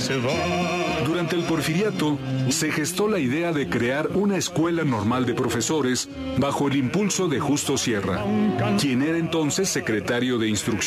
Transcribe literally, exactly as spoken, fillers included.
se va. Durante el Porfiriato, se gestó la idea de crear una escuela normal de profesores bajo el impulso de Justo Sierra, quien era entonces secretario de Instrucción